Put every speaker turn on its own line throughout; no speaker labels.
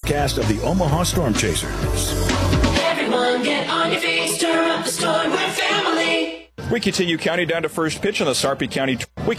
podcast of the Omaha Storm Chasers.
Everyone get on your feet, stir up the storm, we're family.
We continue counting down to first pitch on the Sarpy County.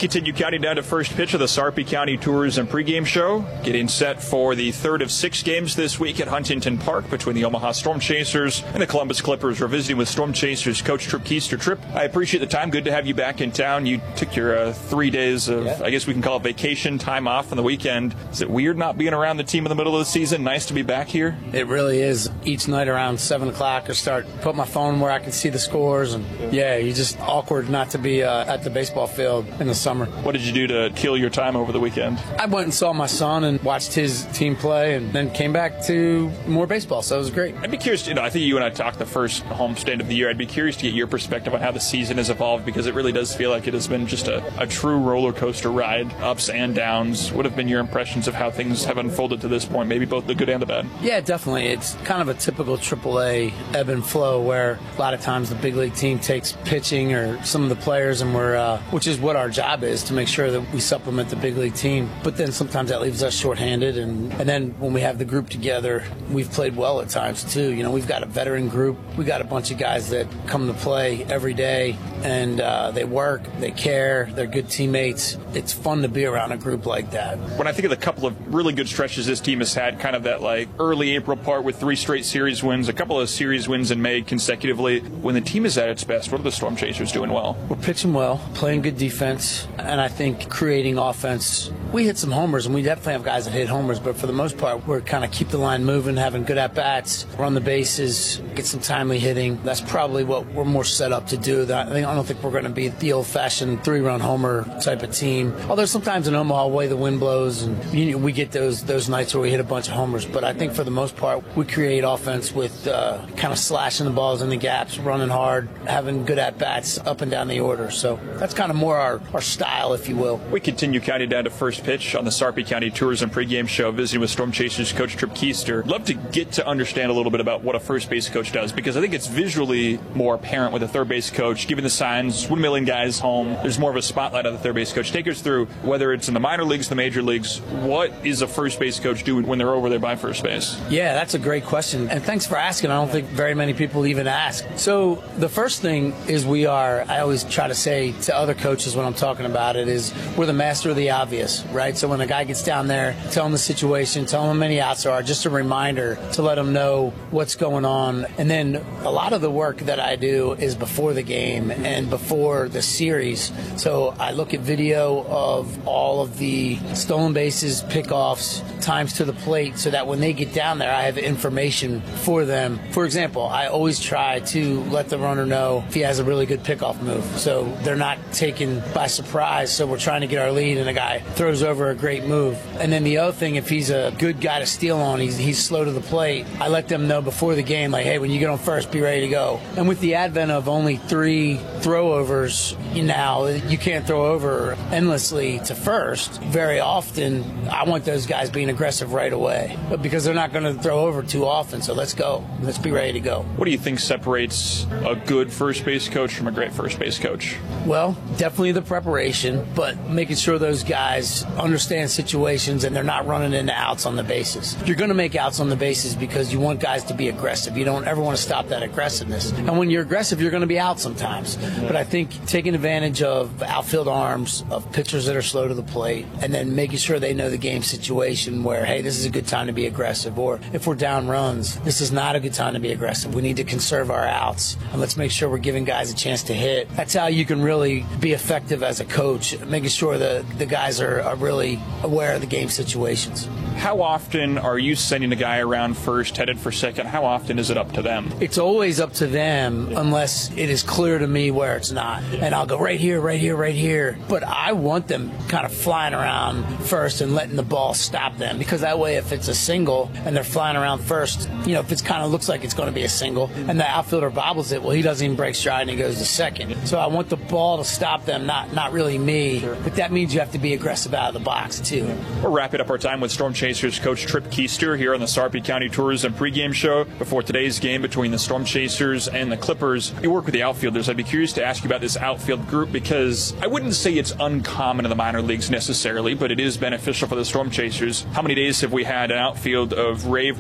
Sarpy County Tours and pregame show, getting set for the third of 6 games this week at Huntington Park between the Omaha Storm Chasers and the Columbus Clippers. We're visiting with Storm Chasers coach Trip Keister. Trip, I appreciate the time. Good to have you back in town. You took your 3 days of, I guess we can call it vacation time off on the weekend. Is it weird not being around the team in the middle of the season? Nice to be back here.
It really is. Each night around 7 o'clock, I put my phone where I can see the scores, and you just awkward not to be at the baseball field in the summer.
What did you do to kill your time over the weekend?
I went and saw my son and watched his team play, and then came back to more baseball, so it was great.
I'd be curious, I think you and I talked the first homestand of the year. I'd be curious to get your perspective on how the season has evolved, because it really does feel like it has been just a true roller coaster ride, ups and downs. What have been your impressions of how things have unfolded to this point, maybe both the good and the bad?
Yeah, definitely. It's kind of a typical AAA ebb and flow, where a lot of times the big league team takes pitching or some of the players, and which is what our job is, to make sure that we supplement the big league team. But then sometimes that leaves us shorthanded, and then when we have the group together, we've played well at times too. We've got a veteran group. We got a bunch of guys that come to play every day, and they work, they care, they're good teammates. It's fun to be around a group like that.
When I think of the couple of really good stretches this team has had, kind of that early April part with 3 straight series wins, a couple of series wins in May consecutively. When the team is at its best, what are the Storm Chasers doing well?
We're pitching well, playing good defense, and I think creating offense. We hit some homers, and we definitely have guys that hit homers, but for the most part, we're kind of keep the line moving, having good at-bats, run the bases, get some timely hitting. That's probably what we're more set up to do. I don't think we're going to be the old-fashioned 3-run homer type of team. Although sometimes in Omaha, the way the wind blows, and we get those nights where we hit a bunch of homers. But I think for the most part, we create offense with kind of slashing the balls in the gaps, running hard, having good at-bats up and down the order. So that's kind of more our style, if you will.
We continue counting down to first pitch on the Sarpy County Tours and pregame show, visiting with Storm Chasers coach Trip Keister. Love to get to understand a little bit about what a first base coach does, because I think it's visually more apparent with a third base coach giving the signs, windmilling guys home. There's more of a spotlight on the third base coach. Take us through, whether it's in the minor leagues, the major leagues, what is a first base coach doing when they're over there by first base?
Yeah, that's a great question, and thanks for asking. I don't think very many people even ask. So the first thing is I always try to say to other coaches when I'm talking about it, is we're the master of the obvious, right? So when a guy gets down there, tell him the situation, tell him how many outs there are, just a reminder to let him know what's going on. And then a lot of the work that I do is before the game and before the series. So I look at video of all of the stolen bases, pickoffs, times to the plate, so that when they get down there, I have information for them. For example, I always try to let the runner know if he has a really good pickoff move, so they're not taken by surprise. So we're trying to get our lead, and a guy throws over a great move. And then the other thing, if he's a good guy to steal on, he's slow to the plate, I let them know before the game, hey, when you get on first, be ready to go. And with the advent of only 3 throwovers now, you can't throw over endlessly to first. Very often, I want those guys being aggressive right away, but because they're not going to throw over too often, so let's go. Let's be ready to go.
What do you think separates a good first base coach from a great first base coach?
Well, definitely the preparation, but making sure those guys understand situations and they're not running into outs on the bases. You're going to make outs on the bases because you want guys to be aggressive. You don't ever want to stop that aggressiveness. And when you're aggressive, you're going to be out sometimes. But I think taking advantage of outfield arms, of pitchers that are slow to the plate, and then making sure they know the game situation where, hey, this is a good time to be aggressive. Or if we're down runs, this is not a good time to be aggressive. We need to conserve our outs, and let's make sure we're giving guys a chance to hit. That's how you can really be effective as a coach, making sure the guys are really aware of the game situations.
How often are you sending a guy around first, headed for second? How often is it up to them?
It's always up to them unless it is clear to me where it's not. And I'll go right here, right here, right here. But I want them kind of flying around first and letting the ball stop them, because that way if it's a single and they're flying around first, if it kind of looks like it's going to be a single and the outfielder bobbles it, well, he doesn't even break stride and he goes to second. So I want the ball to stop them, not really me. But that means you have to be aggressive out of the box too.
We're wrapping up our time with Storm Chasers coach Trip Keister here on the Sarpy County Tours and pregame show before today's game between the Storm Chasers and the Clippers. You work with the outfielders. I'd be curious to ask you about this outfield group, because I wouldn't say it's uncommon in the minor leagues necessarily, but it is beneficial for the Storm Chasers. How many days have we had an outfield of Ray